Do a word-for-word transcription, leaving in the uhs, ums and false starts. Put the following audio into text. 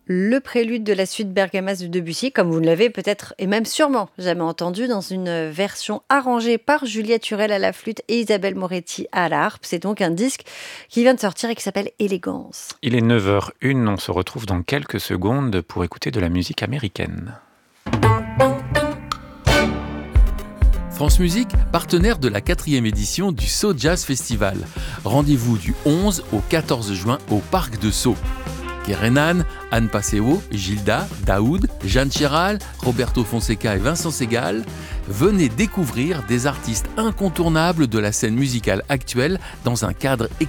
le prélude de la suite Bergamasque de Debussy, comme vous ne l'avez peut-être et même sûrement jamais entendu, dans une version arrangée par Juliette Hurel à la flûte et Isabelle Moretti à la harpe. C'est donc un disque qui vient de sortir et qui s'appelle Élégance. Il est neuf heures une, on se retrouve dans quelques secondes pour écouter de la musique américaine. France Musique, partenaire de la quatrième édition du Sceaux Jazz Festival. Rendez-vous du onze au quatorze juin au Parc de Sceaux. Kerenan, Anne Passeo, Gilda, Daoud, Jeanne Chéral, Roberto Fonseca et Vincent Segal, venez découvrir des artistes incontournables de la scène musicale actuelle dans un cadre exclusif.